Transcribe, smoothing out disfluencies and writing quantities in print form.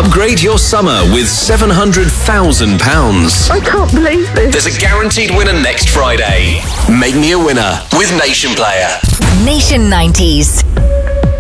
Upgrade your summer with £700,000. I can't believe this. There's a guaranteed winner next Friday. Make me a winner with Nation Player. Nation 90s.